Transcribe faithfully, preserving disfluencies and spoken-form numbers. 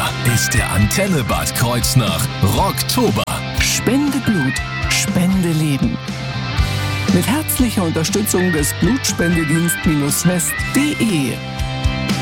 ist der Antenne Bad Kreuznach Rocktober. Spende Blut, Spende Leben. Mit herzlicher Unterstützung des Blutspendedienst-west punkt de